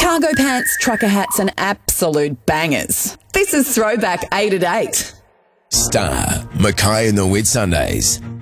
Cargo pants, trucker hats and absolute bangers. This is Throwback 8 at 8. Star, Mackay and the Whitsundays.